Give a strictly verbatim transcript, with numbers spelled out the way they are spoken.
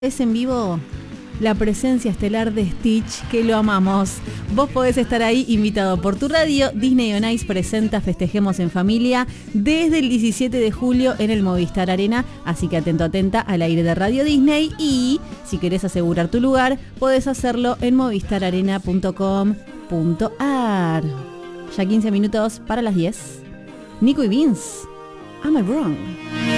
Es en vivo la presencia estelar de Stitch, que lo amamos. Vos podés estar ahí invitado por tu radio. Disney On Ice presenta Festejemos en Familia desde el diecisiete de julio en el Movistar Arena. Así que atento, atenta al aire de Radio Disney. Y si querés asegurar tu lugar, podés hacerlo en movistar arena punto com punto ar. Ya quince minutos para las diez. Nico y Vince, Am I Wrong?